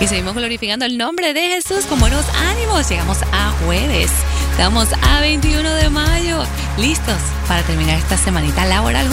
Y seguimos glorificando el nombre de Jesús con buenos ánimos. Llegamos a jueves. Estamos a 21 de mayo. Listos para terminar esta semanita laboral.